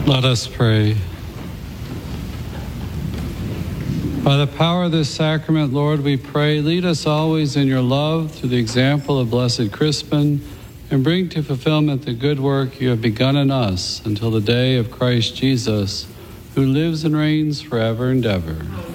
Let us pray. By the power of this sacrament, Lord, we pray, lead us always in your love through the example of Blessed Crispin, and bring to fulfillment the good work you have begun in us until the day of Christ Jesus, who lives and reigns forever and ever.